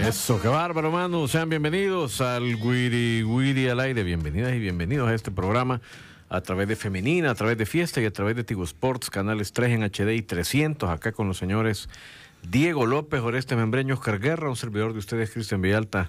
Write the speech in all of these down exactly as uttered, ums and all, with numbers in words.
Eso, qué bárbaro, mano. Sean bienvenidos al Wiri Wiri al aire. Bienvenidas y bienvenidos a este programa a través de Femenina, a través de Fiesta y a través de Tigo Sports, canales tres en H D y trescientos, acá con los señores Diego López, Oreste Membreño, Oscar Guerra, un servidor de ustedes, Cristian Villalta,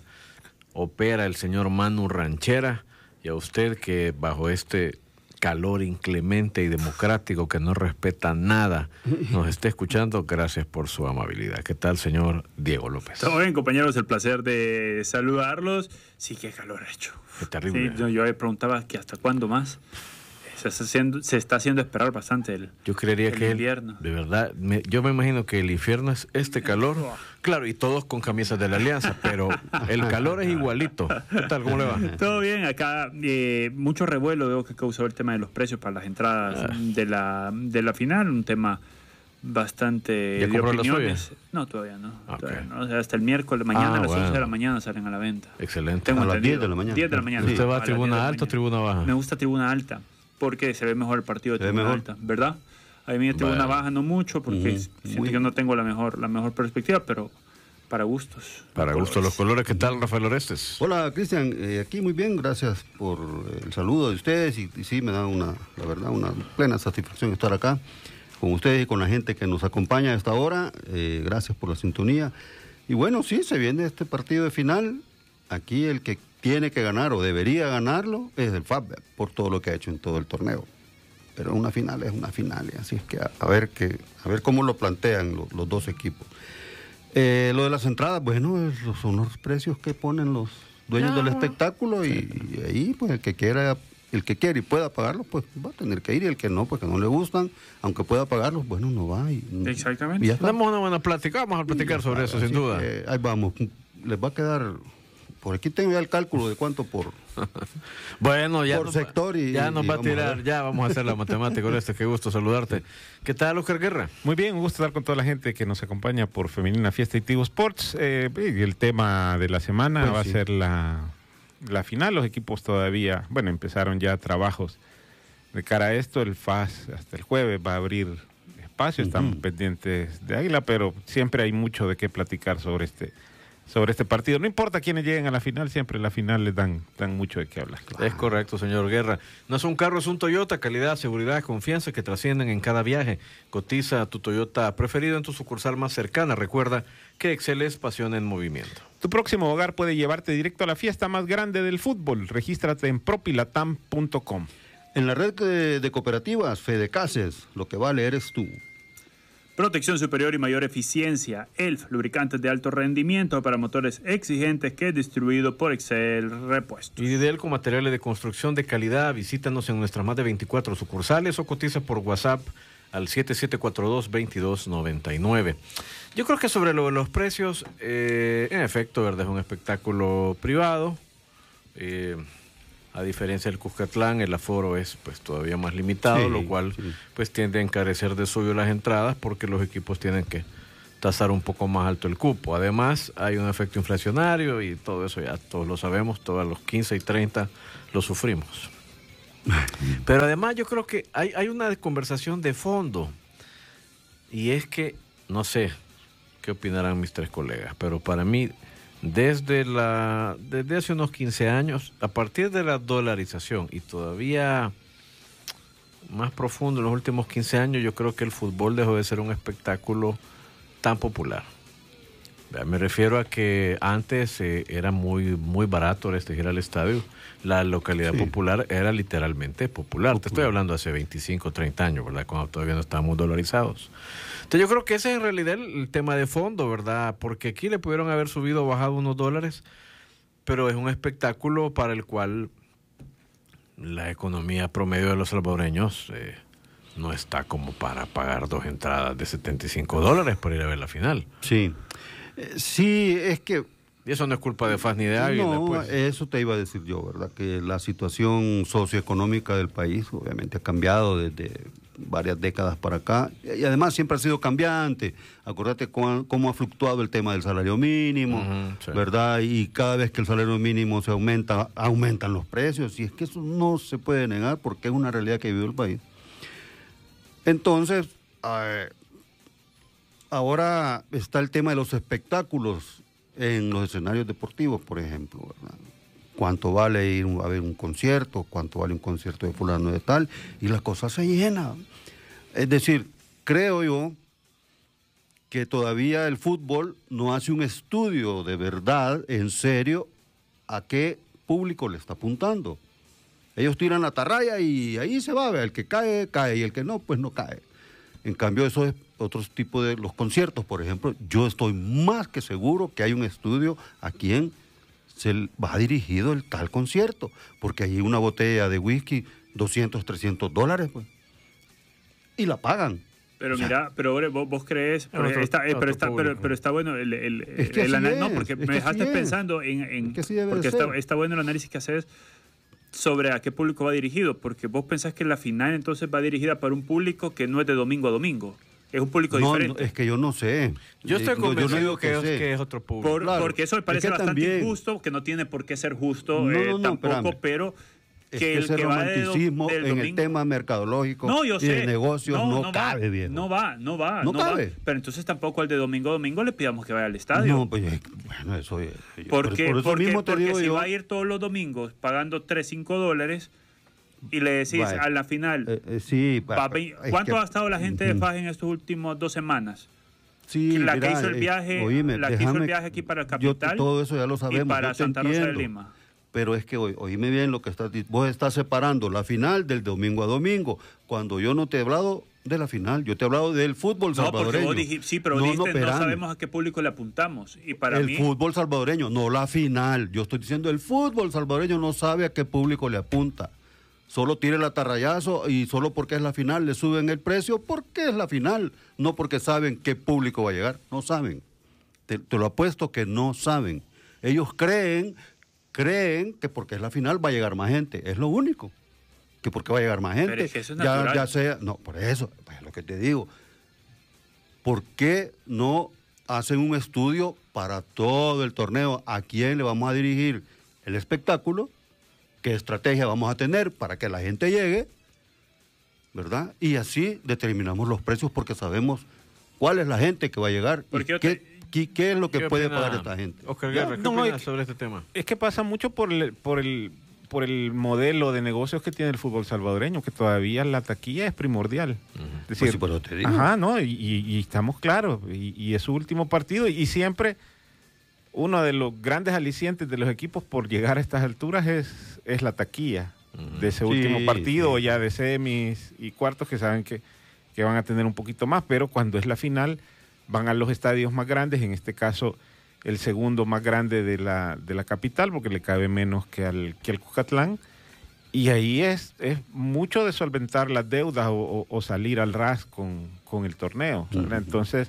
opera el señor Manu Ranchera, y a usted que bajo este calor inclemente y democrático que no respeta nada nos esté escuchando, gracias por su amabilidad. ¿Qué tal, señor Diego López? Todo bien, compañeros, el placer de saludarlos. Sí, qué calor ha hecho. Qué terrible. Sí, yo, yo me preguntaba que hasta cuándo más. Se está haciendo, se está haciendo esperar bastante el Yo creería el que invierno. El, de verdad, me, yo me imagino que el infierno es este calor. Claro, y todos con camisas de la Alianza, pero el calor es igualito. ¿Qué tal? ¿Cómo le va? Todo bien, acá eh, mucho revuelo veo que causó el tema de los precios para las entradas ah. de la de la final, un tema bastante ¿Ya de compró opiniones. La suya? No, todavía no. Okay. Todavía no. O sea, hasta el miércoles, mañana ah, a las bueno. once de la mañana salen a la venta. Excelente. Tengo a las entendido. diez de la mañana. diez de la mañana. ¿Usted sí, va a tribuna alta o tribuna baja? Me gusta tribuna alta, porque se ve mejor el partido de se tribuna mejor. alta, ¿verdad? A mí de tribuna bueno. baja no mucho, porque uh-huh. siento Muy... que no tengo la mejor, la mejor perspectiva, pero para gustos. Para gustos los colores. ¿Qué tal, Rafael Orestes? Hola, Cristian. Eh, aquí muy bien, gracias por el saludo de ustedes. Y, y sí, me da una, la verdad, una plena satisfacción estar acá con ustedes y con la gente que nos acompaña a esta hora. Eh, gracias por la sintonía. Y bueno, sí, se viene este partido de final. Aquí el que tiene que ganar o debería ganarlo es el F A B, por todo lo que ha hecho en todo el torneo. Pero una final es una final, así es que a, a ver que, a ver cómo lo plantean los, los dos equipos. Eh, lo de las entradas, bueno, es, son los precios que ponen los dueños no. del espectáculo y, y ahí pues el que quiera, el que quiere y pueda pagarlos, pues va a tener que ir, y el que no, pues que no le gustan, aunque pueda pagarlos, bueno, no va. Y, Exactamente. Y Damos una buena plática, vamos a platicar sobre eso, sin duda. Que, ahí vamos, les va a quedar... Por aquí tengo ya el cálculo de cuánto por, bueno, ya por nos, sector. Y, ya nos y va a tirar, a ya vamos a hacer la matemática. Este, qué gusto saludarte. ¿Qué tal, Oscar Guerra? Muy bien, un gusto estar con toda la gente que nos acompaña por Femenina Fiesta y Tigo Sports. Eh, el tema de la semana pues va sí. a ser la, la final. Los equipos todavía, bueno, empezaron ya trabajos de cara a esto. El F A S hasta el jueves va a abrir espacio. Están uh-huh. pendientes de Águila, pero siempre hay mucho de qué platicar sobre este sobre este partido. No importa quiénes lleguen a la final, siempre en la final les dan, dan mucho de qué hablar. Claro. Es correcto, señor Guerra. No es un carro, es un Toyota, calidad, seguridad, confianza que trascienden en cada viaje. Cotiza tu Toyota preferido en tu sucursal más cercana. Recuerda que Excel es pasión en movimiento. Tu próximo hogar puede llevarte directo a la fiesta más grande del fútbol. Regístrate en propilatam punto com. En la red de, de cooperativas Fedecases, lo que vale eres tú. Protección superior y mayor eficiencia. E L F, lubricantes de alto rendimiento para motores exigentes, que es distribuido por Excel Repuestos. Y Lidl con materiales de construcción de calidad. Visítanos en nuestras más de veinticuatro sucursales o cotiza por WhatsApp al siete siete cuatro dos, dos dos nueve nueve. Yo creo que sobre lo de los precios, eh, en efecto, ¿verdad? Es un espectáculo privado. Eh, A diferencia del Cuscatlán, el aforo es pues todavía más limitado, sí, lo cual sí. pues tiende a encarecer de suyo las entradas porque los equipos tienen que tasar un poco más alto el cupo. Además, hay un efecto inflacionario y todo eso ya todos lo sabemos, todos los quince y treinta lo sufrimos. Pero además yo creo que hay, hay una conversación de fondo, y es que, no sé qué opinarán mis tres colegas, pero para mí... Desde, la, desde hace unos quince años, a partir de la dolarización y todavía más profundo en los últimos quince años, yo creo que el fútbol dejó de ser un espectáculo tan popular. Me refiero a que antes eh, era muy, muy barato ir al estadio. La localidad sí. popular era literalmente popular. popular. Te estoy hablando hace veinticinco, treinta años, ¿verdad? Cuando todavía no estábamos dolarizados. Entonces yo creo que ese es en realidad el, el tema de fondo, ¿verdad? Porque aquí le pudieron haber subido o bajado unos dólares, pero es un espectáculo para el cual la economía promedio de los salvadoreños eh, no está como para pagar dos entradas de setenta y cinco dólares por ir a ver la final. Sí. Sí, es que... Y eso no es culpa de F A S ni de Águila. No, pues. Eso te iba a decir yo, ¿verdad? Que la situación socioeconómica del país obviamente ha cambiado desde varias décadas para acá. Y además siempre ha sido cambiante. Acuérdate cómo, cómo ha fluctuado el tema del salario mínimo, uh-huh, sí. ¿verdad? Y cada vez que el salario mínimo se aumenta, aumentan los precios. Y es que eso no se puede negar porque es una realidad que vive el país. Entonces... Eh, Ahora está el tema de los espectáculos en los escenarios deportivos, por ejemplo, ¿verdad? Cuánto vale ir a ver un concierto, cuánto vale un concierto de fulano de tal, y la cosa se llena. Es decir, creo yo que todavía el fútbol no hace un estudio de verdad, en serio, a qué público le está apuntando. Ellos tiran la atarraya y ahí se va, el que cae, cae, y el que no, pues no cae. En cambio, eso es otro tipo de los conciertos, por ejemplo, yo estoy más que seguro que hay un estudio a quién se va dirigido el tal concierto, porque hay una botella de whisky, doscientos, trescientos dólares, pues, y la pagan. Pero mira, pero vos, vos crees, pero, otro, está, eh, pero, está, pero, pero está bueno el, el, es que el análisis, no, porque es me que dejaste pensando en, en es que porque está, está bueno el análisis que haces sobre a qué público va dirigido, porque vos pensás que la final entonces va dirigida para un público que no es de domingo a domingo. Es un público no, diferente. No, es que yo no sé. Yo estoy convencido yo no que, que, es, que es otro público. Por, claro, porque eso me parece es que bastante también, injusto, que no tiene por qué ser justo no, eh, no, no, tampoco, espérame. pero es que, que el ese que romanticismo va de, del en domingo, el tema mercadológico no, yo y sé, de negocios no, no, no no cabe va, bien. No va, no va. No, no cabe. Va. Pero entonces tampoco al de domingo a domingo le pidamos que vaya al estadio. No, pues bueno, eso es. Porque, por eso porque, mismo te porque digo si yo, va a ir todos los domingos pagando tres, cinco dólares y le decís vaya, a la final, eh, eh, sí, va, ¿cuánto que, ha estado la gente de F A J en estas últimas dos semanas? Sí, la mira, que hizo el viaje, eh, oíme, la que hizo el viaje aquí para Capital, yo, todo eso ya lo sabemos, y para yo te Santa Rosa entiendo, de Lima. Pero es que, oíme bien lo que estás diciendo, vos estás separando la final del domingo a domingo, cuando yo no te he hablado de la final, yo te he hablado del fútbol salvadoreño. No, porque vos dijiste, sí, pero no, dijiste, no, no sabemos a qué público le apuntamos. Y para el mí, fútbol salvadoreño, no la final. Yo estoy diciendo, el fútbol salvadoreño no sabe a qué público le apunta. Solo tira el atarrayazo y solo porque es la final le suben el precio, porque es la final, no porque saben qué público va a llegar. No saben. Te, te lo apuesto que no saben. Ellos creen, creen que porque es la final va a llegar más gente. Es lo único. Que porque va a llegar más gente. Pero es que eso es ya, natural. ya sea, no, por eso, pues es lo que te digo. ¿Por qué no hacen un estudio para todo el torneo? ¿A quién le vamos a dirigir el espectáculo? ¿Qué estrategia vamos a tener para que la gente llegue? ¿Verdad? Y así determinamos los precios porque sabemos cuál es la gente que va a llegar y qué, te... qué, qué es lo que puede opina, pagar esta gente. Oscar Guerra, ¿qué no, opinas es, sobre este tema? Es que pasa mucho por el, por el por el modelo de negocios que tiene el fútbol salvadoreño, que todavía la taquilla es primordial. Uh-huh. Es decir, pues sí, pero te digo. Ajá, no, y, y estamos claros, y, y es su último partido, y siempre uno de los grandes alicientes de los equipos por llegar a estas alturas es, es la taquilla uh-huh. de ese sí, último partido, sí. o ya de semis y cuartos que saben que, que van a tener un poquito más, pero cuando es la final van a los estadios más grandes, en este caso el segundo más grande de la, de la capital, porque le cabe menos que al, que al Cucatlán, y ahí es, es mucho de solventar las deudas o, o, o salir al ras con, con el torneo. Uh-huh. Entonces,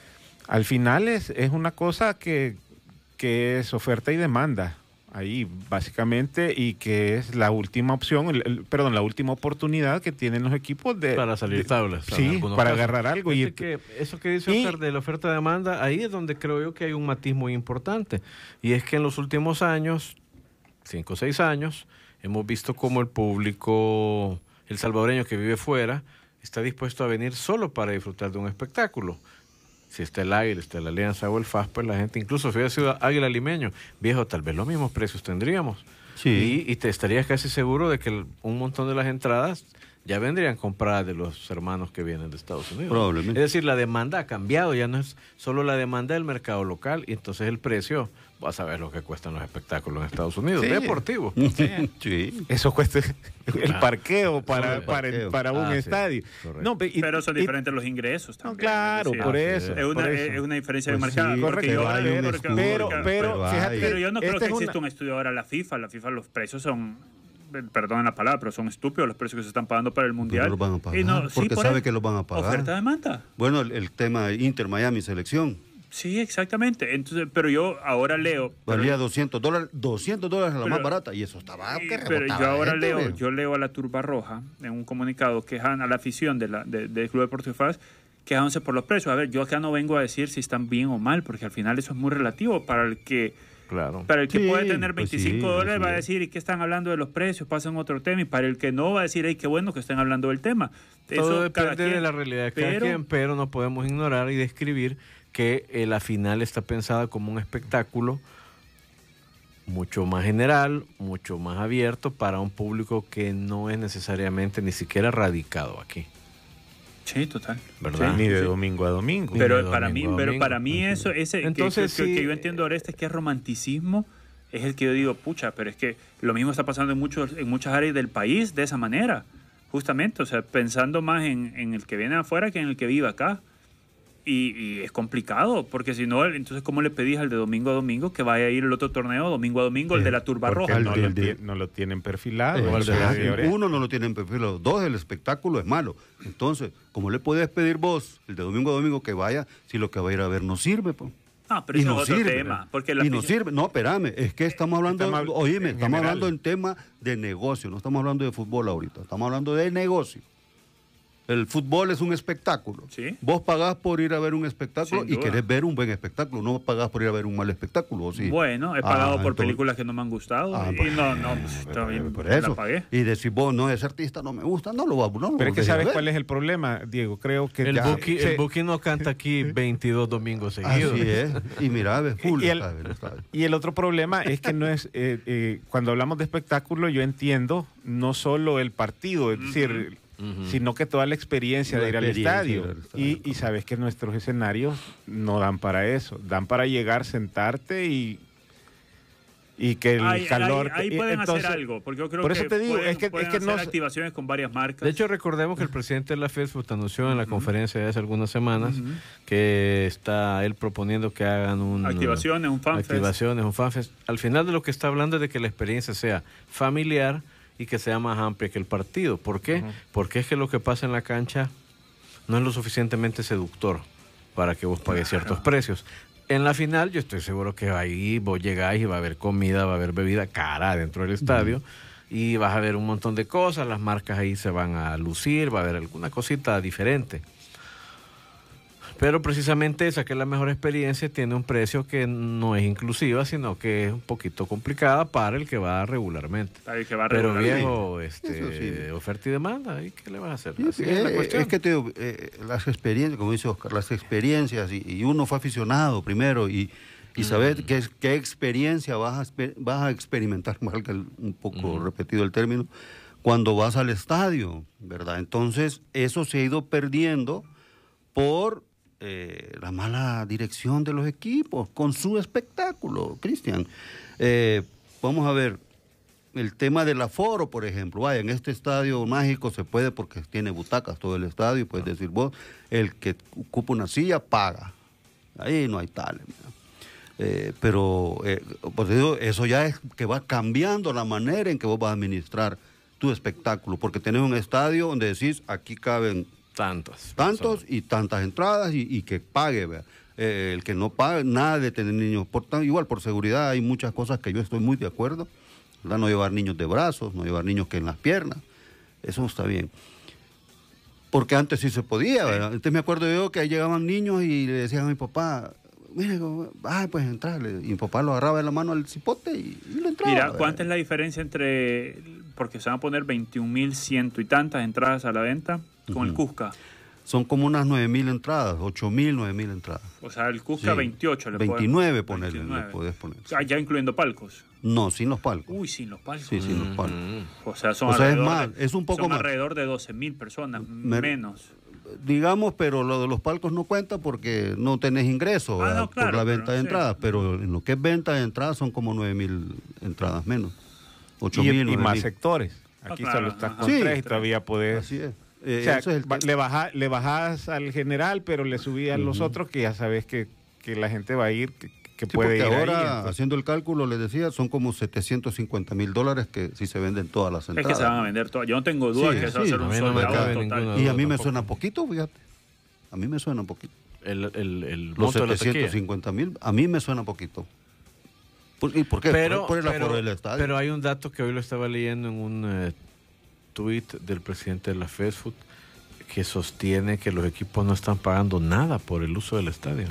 al final es, es una cosa que, que es oferta y demanda, ahí básicamente, y que es la última opción, el, el, perdón, la última oportunidad que tienen los equipos de... Para salir de, tablas. Sí, para casos. agarrar algo. Y, que eso que dice Oscar de la oferta-demanda, ahí es donde creo yo que hay un matiz muy importante. Y es que en los últimos años, cinco o seis años, hemos visto cómo el público, el salvadoreño que vive fuera, está dispuesto a venir solo para disfrutar de un espectáculo. Si está el Águila, está la Alianza o el F A S, pues la gente, incluso si hubiera sido Águila Limeño, viejo, tal vez los mismos precios tendríamos. Sí. Y, y te estarías casi seguro de que el, un montón de las entradas ya vendrían compradas de los hermanos que vienen de Estados Unidos. Probablemente. Es decir, la demanda ha cambiado, ya no es solo la demanda del mercado local, y entonces el precio, vas a ver lo que cuestan los espectáculos en Estados Unidos, sí. deportivos. Sí. Sí. Eso cuesta el parqueo para, el para, parqueo. para un ah, estadio. Sí, no, y, pero son y, diferentes los ingresos también. No, claro, es decir, por ah, eso. Es una, por eso. es una diferencia Pues de mercado. sí, porque yo, hay un porque, estudio, pero, porque, pero, pero fíjate, hay. pero yo no creo este que es exista una... un estudio ahora la FIFA. La FIFA, los precios son, perdón la palabra, pero son estúpidos los precios que se están pagando para el Mundial. No los van a pagar, y no, porque sí, por sabe el, que los van a pagar. Oferta-demanda. Bueno, el, el tema Inter Miami selección. Sí, exactamente. Entonces, pero yo ahora leo... Valía pero, doscientos dólares, doscientos dólares a la pero, más barata, y eso estaba... Y, que pero yo ahora gente, leo, veo. yo leo a la Turba Roja en un comunicado quejan a la afición de la, de, del Club Deportivo F A S, quejándose por los precios. A ver, yo acá no vengo a decir si están bien o mal, porque al final eso es muy relativo para el que... Claro. Para el que Sí, puede tener pues veinticinco sí, dólares así va a es. decir, ¿y qué están hablando de los precios? Pasan otro tema. Y para el que no va a decir, ¡ay, qué bueno que estén hablando del tema! Todo Eso, depende de la realidad de cada pero, quien, pero no podemos ignorar y describir que eh, la final está pensada como un espectáculo mucho más general, mucho más abierto para un público que no es necesariamente ni siquiera radicado aquí. Sí, total. ¿Verdad? Sí, ni de Sí. domingo a domingo. Pero de para domingo mí, a pero domingo. para mí eso, ese Entonces, que, que- sí, que yo entiendo ahora este que es romanticismo, es el que yo digo, pucha, pero es que lo mismo está pasando en muchos, en muchas áreas del país de esa manera, justamente, o sea, pensando más en, en el que viene afuera que en el que vive acá. Y, y es complicado, porque si no, entonces, ¿cómo le pedís al de domingo a domingo que vaya a ir el otro torneo domingo a domingo, el de la turba Porque roja? no, El lo de- tie- no lo tienen perfilado. Eh, el de exacto. Javier Orea. Uno, no lo tienen perfil, dos, el espectáculo es malo. Entonces, ¿cómo le puedes pedir vos, el de domingo a domingo, que vaya si lo que va a ir a ver no sirve? Pues? Ah, pero Y eso no es otro sirve. tema. Porque la y no afición- sirve. No, espérame, es que estamos hablando, Estamos habl- oíme, en estamos general. hablando en tema de negocio, no estamos hablando de fútbol ahorita, estamos hablando de negocio. El fútbol es un espectáculo. Sí. Vos pagás por ir a ver un espectáculo Sin y duda. querés ver un buen espectáculo, no pagás por ir a ver un mal espectáculo. ¿O sí? Bueno, he Ah, pagado por entonces- películas que no me han gustado Ah, y pues, no, no, pues, Por- también por la eso. pagué. Y decir vos no es artista, no me gusta, no lo va no lo Pero es que volvés a ¿sabes ver. cuál es el problema, Diego? Creo que El ya- Buki, se- el Buki no canta aquí veintidós domingos seguidos. Así es. Y mira, ves, full Y el- está bien, está bien. Y el otro problema es que no es, eh, eh, cuando hablamos de espectáculo, yo entiendo no solo el partido, es decir, Ujú. sino que toda la experiencia La de ir al experiencia estadio. de ir al estadio, Y, y correcto. sabes que nuestros escenarios no dan para eso, dan para llegar, sentarte y, y que el Ahí, calor... ahí- ahí y pueden entonces- hacer algo, porque yo creo por eso que te digo, pueden, es que- pueden es que no hacer se- activaciones con varias marcas. De hecho, recordemos que el presidente de la FESFUT anunció en la conferencia de hace algunas semanas que está él proponiendo que hagan un... Activaciones, un fanfest. Activaciones, un fanfest. Al final de lo que está hablando es de que la experiencia sea familiar y que sea más amplia que el partido. ¿Por qué? Porque es que lo que pasa en la cancha no es lo suficientemente seductor para que vos pagues ciertos precios. En la final yo estoy seguro que ahí vos llegáis y va a haber comida, va a haber bebida cara dentro del estadio y vas a ver un montón de cosas, las marcas ahí se van a lucir, va a haber alguna cosita diferente. Pero precisamente esa que es la mejor experiencia tiene un precio que no es inclusiva, sino que es un poquito complicada para el que va regularmente. Para el que va Pero regularmente. viejo, Eso este, sí. oferta y demanda, ¿y qué le vas a hacer? Sí, Así sí, es la eh, cuestión. es que te digo, eh, las experiencias, como dice Oscar, las experiencias, y, y uno fue aficionado primero, y, y saber qué, es- qué experiencia vas a, exper- vas a experimentar, valga el- un poco repetido el término, cuando vas al estadio, ¿verdad? Entonces, eso se ha ido perdiendo por eh, la mala dirección de los equipos, con su espectáculo, Cristian. Eh, vamos a ver, el tema del aforo, por ejemplo, vaya, en este estadio mágico se puede porque tiene butacas todo el estadio, y puedes decir vos, el que ocupa una silla paga. Ahí no hay tal. Eh, pero eh, pues digo, eso ya es que va cambiando la manera en que vos vas a administrar tu espectáculo, porque tenés un estadio donde decís, aquí caben Tantos. tantos y tantas entradas y, y que pague, ¿verdad? Eh, el que no pague, nada de tener niños. Por tan- igual, por seguridad hay muchas cosas que yo estoy muy de acuerdo, ¿verdad? No llevar niños de brazos, no llevar niños que en las piernas, eso está bien. Porque antes sí se podía, ¿verdad? Antes me acuerdo yo que ahí llegaban niños y le decían a mi papá, mire, ay, pues entrarle. Y mi papá lo agarraba de la mano al cipote y, y lo entraba. Mira, ¿verdad? ¿cuánta es la diferencia entre, porque se van a poner veintiún mil ciento y tantas entradas a la venta con el Cusca? Son como unas nueve mil entradas, ocho mil, nueve mil entradas. O sea, el Cusca Sí. veintiocho. Le podemos- veintinueve ponerle, veintinueve. le podés poner. Ah, ya incluyendo palcos. No, sin los palcos. Uy, sin los palcos. Sí, sin los palcos. O sea, son O sea, es alrededor más, de, es un poco son más. alrededor de doce mil personas, Me- menos. Digamos, pero lo de los palcos no cuenta porque no tenés ingresos Ah, ¿verdad? no, claro, por la pero venta de sí. entradas, pero en lo que es venta de entradas son como nueve mil entradas menos. ocho y, mil, y nueve más mil. sectores. Ah, Aquí claro, solo estás ajá. con Sí. tres y todavía podés... Así es. Eh, O sea, eso es el ba- tema. le, baja, le bajás al general, pero le subís a los otros que ya sabes que, que la gente va a ir, que, que Sí, puede porque ir ahora, ahí. entonces- haciendo el cálculo, les decía, son como setecientos cincuenta mil dólares que si se venden todas las Es entradas. que se van a vender todas. Yo no tengo duda Sí, que eso va a sí. ser A un mí no me sold out cabe total. ninguna Y a duda mí me tampoco. suena poquito, fíjate. A mí me suena poquito. El, el, el Los monto de la setecientos taquilla. cincuenta mil, a mí me suena poquito. ¿Por, ¿Y por qué? Pero, por, por el pero- aforo del estadio. pero hay un dato que hoy lo estaba leyendo en un eh, tweet del presidente de la FESFUT que sostiene que los equipos no están pagando nada por el uso del estadio.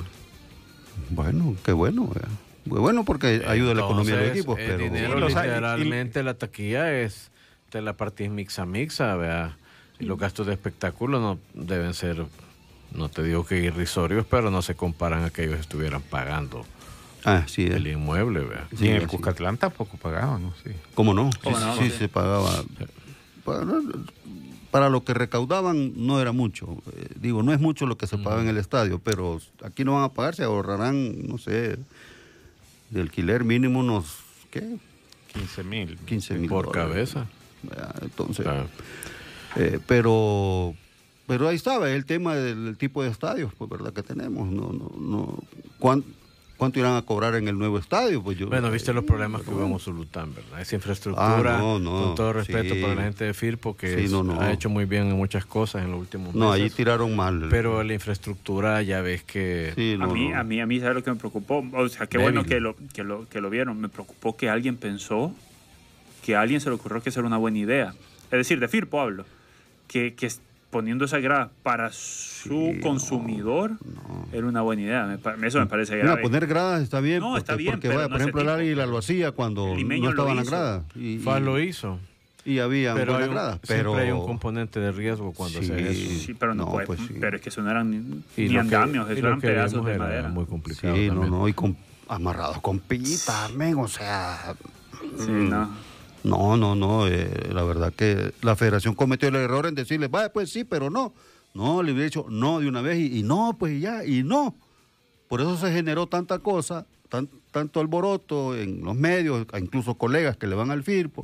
Bueno, qué bueno. eh. Muy bueno porque ayuda a la economía de los Entonces, equipos, el pero... dinero Sí, los hay- literalmente la taquilla es te la partís mixa mixa, ¿verdad? Y los gastos de espectáculo no deben ser no te digo que irrisorios, pero no se comparan a que ellos estuvieran pagando Ah, sí. el inmueble, ¿verdad? Sí, Sí, en el sí. Cuscatlán tampoco pagaban, ¿no? Sí. ¿Cómo no? ¿Cómo sí, no? sí, Sí. se pagaba. Para, para lo que recaudaban no era mucho. Eh, digo, no es mucho lo que se paga en el estadio, pero aquí no van a pagar, se ahorrarán, no sé, de alquiler mínimo unos, ¿qué? quince mil. quince mil Por dólares. cabeza. Ya, entonces, Claro. eh, pero pero ahí estaba el tema del, del tipo de estadios, pues verdad que tenemos. No, no, no. ¿Cuán- ¿Cuánto irán a cobrar en el nuevo estadio? Pues yo, Bueno, viste los eh, problemas que pero hubo en bueno. Usulután, ¿verdad? Esa infraestructura, Ah, no, no, con todo respeto sí. para la gente de Firpo, que Sí, es- no, no. ha hecho muy bien en muchas cosas en los últimos No, ahí meses. tiraron mal. Pero la infraestructura ya ves que... Sí, A no, mí, no. a mí, a mí, ¿sabes lo que me preocupó? O sea, qué Débil. bueno que lo, que, lo, que lo vieron. Me preocupó que alguien pensó que a alguien se le ocurrió que eso era una buena idea. Es decir, de Firpo hablo. Que, que es- poniendo esa grada para su Sí, consumidor era una buena idea. Me pa- eso me parece Mira, grave. poner gradas está bien. No, porque, está bien, porque, pero vaya, no por ese ejemplo, el tipo. Águila lo hacía cuando El Limeño no lo estaban las hizo. gradas. Y, F A S y- lo hizo, y había pero hay buenas un, gradas. siempre Pero hay un componente de riesgo cuando Sí. se hace eso. Sí, pero no, No, puede. pues sí. Pero es que eso no eran ni, Y ni lo que- andamios, y eso lo eran que pedazos vimos de era madera. muy sí, complicado no, también. no, y con, amarrados con pitas, men, o sea... Sí, no. No, no, no, eh, la verdad que la federación cometió el error en decirle, vaya, pues sí, pero no. No, le hubiera dicho no de una vez y, y no, pues ya, y no. Por eso se generó tanta cosa, tan, tanto alboroto en los medios, incluso colegas que le van al Firpo,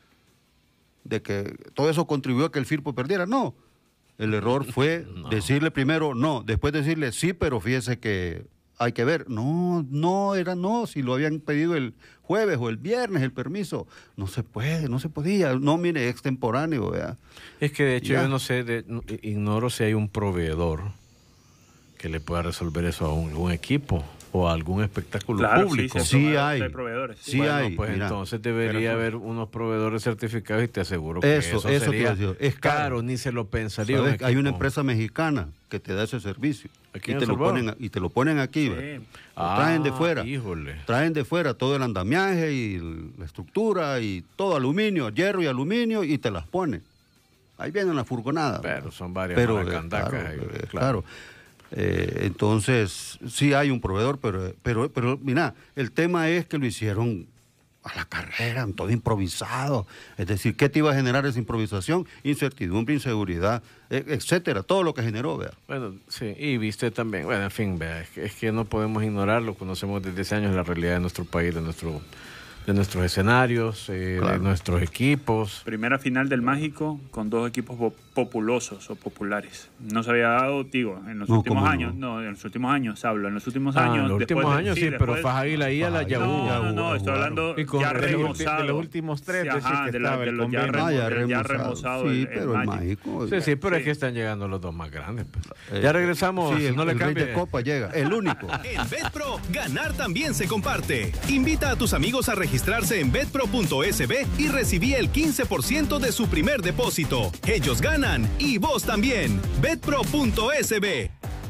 de que todo eso contribuyó a que el Firpo perdiera. No, el error fue No. decirle primero no, después decirle sí, pero fíjese que hay que ver. No, no, era no, si lo habían pedido el jueves o el viernes el permiso. No se puede, no se podía. No, mire, extemporáneo, vea. Es que de hecho Ya. yo no sé, de- no- ignoro si hay un proveedor que le pueda resolver eso a un, algún equipo o a algún espectáculo Claro, público. sí, Sí proveedores, hay. hay proveedores. Sí Bueno, hay, pues mira. entonces debería Pero- haber unos proveedores certificados y te aseguro que Eso, eso, eso te sería iba a decir. Es caro, caro. ni se lo pensaría. un ¿Sabes? Hay una equipo. empresa mexicana que te da ese servicio. ¿Aquí Y en te, El lo Salvador? ponen, y te lo ponen aquí. Sí. ¿verdad? Lo Ah, traen de fuera. híjole. Traen de fuera todo el andamiaje y el- la estructura y todo aluminio, hierro y aluminio y te las ponen. Ahí vienen las furgonadas. Pero son varias Pero, eh, maracandacas claro, ahí, eh, claro. claro. Eh, entonces, sí hay un proveedor, pero, pero, pero mira, el tema es que lo hicieron a la carrera, todo improvisado. Es decir, ¿qué te iba a generar esa improvisación? Incertidumbre, inseguridad, e- etcétera, todo lo que generó, vea. Bueno, sí, y viste también, bueno, en fin, vea, es que, es que no podemos ignorarlo, conocemos desde hace años la realidad de nuestro país, de nuestro de nuestros escenarios, eh, de Claro. nuestros equipos. Primera final del Mágico con dos equipos po- populosos o populares. No se había dado, digo, en los No, últimos ¿cómo no? años, no? en los últimos años hablo, en los últimos Ah, años. en los después últimos de- años sí, pero después- Faja Águila y a la Faja Yahoo. No, no, Yahoo, no, estoy jugaron. hablando Y con- ya de los ulti- remozado. de los últimos tres, Sí, decís ajá, que de, la- estaba de el los ya, convenio. remo- Ah, ya del ya remozado. remozado. Sí, el- el pero el Magic. mágico. Sí, sí, pero es Sí. que están llegando los dos más grandes. pues. Eh, Ya regresamos, Sí, el, no le el rey cambie. de copa llega, el único. En BetPro, ganar también se comparte. Invita a tus amigos a registrarse en betpro punto es be y recibí el quince por ciento de su primer depósito. Ellos ganan y vos también. betpro punto es be.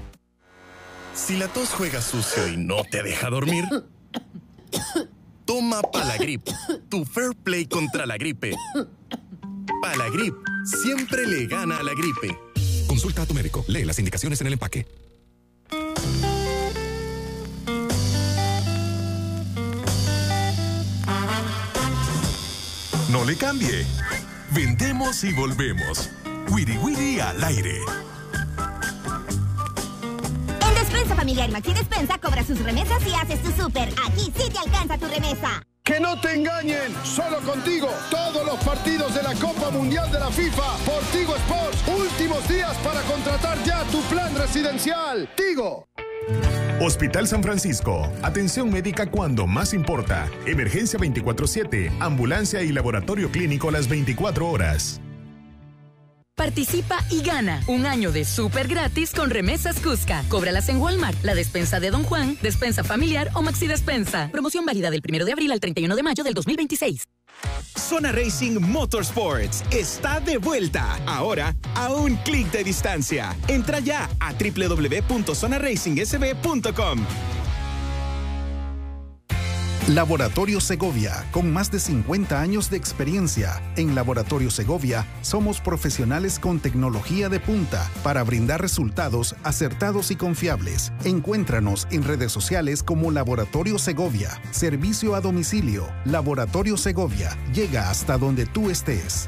Si la tos juega sucio y no te deja dormir, toma Palagrip, tu fair play contra la gripe. Palagrip siempre le gana a la gripe. Consulta a tu médico. Lee las indicaciones en el empaque. No le cambie. Vendemos y volvemos. Wiri Wiri al aire. En Despensa Familiar Maxi Despensa cobra sus remesas y haces tu súper. Aquí sí te alcanza tu remesa. Que no te engañen, solo contigo. Todos los partidos de la Copa Mundial de la FIFA por Tigo Sports. Últimos días para contratar ya tu plan residencial. Tigo. Hospital San Francisco. Atención médica cuando más importa. Emergencia veinticuatro siete. Ambulancia y laboratorio clínico las veinticuatro horas. Participa y gana un año de súper gratis con Remesas Cusca. Cóbralas en Walmart, la despensa de Don Juan, despensa familiar o Maxi Despensa. Promoción válida del primero de abril al treinta y uno de mayo del dos mil veintiséis. Zona Racing Motorsports está de vuelta. Ahora a un clic de distancia. Entra ya a doble u doble u doble u punto zona racing s b punto com. Laboratorio Segovia, con más de cincuenta años de experiencia. En Laboratorio Segovia somos profesionales con tecnología de punta para brindar resultados acertados y confiables. Encuéntranos en redes sociales como Laboratorio Segovia. Servicio a domicilio. Laboratorio Segovia. Llega hasta donde tú estés.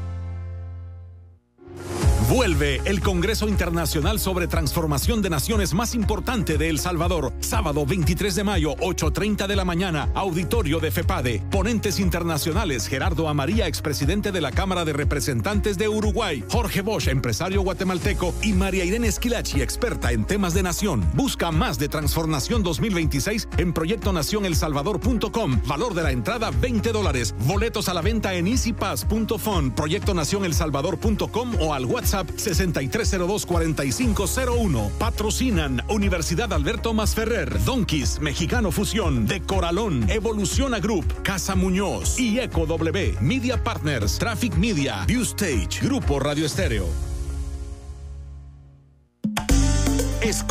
Vuelve el Congreso Internacional sobre Transformación de Naciones más importante de El Salvador. Sábado veintitrés de mayo, ocho treinta de la mañana, auditorio de FEPADE. Ponentes internacionales: Gerardo Amaría, expresidente de la Cámara de Representantes de Uruguay; Jorge Bosch, empresario guatemalteco; y María Irene Esquilachi, experta en temas de nación. Busca más de Transformación dos mil veintiséis en proyecto nación el salvador punto com. Valor de la entrada veinte dólares. Boletos a la venta en easy pass punto fun, proyecto nación el salvador punto com o al WhatsApp sesenta y tres cero dos, cuarenta y cinco cero uno. Patrocinan Universidad Alberto Masferrer, Donkeys, Mexicano Fusión, De Coralón, Evoluciona Group, Casa Muñoz y Eco W, Media Partners, Traffic Media, View Stage, Grupo Radio Estéreo.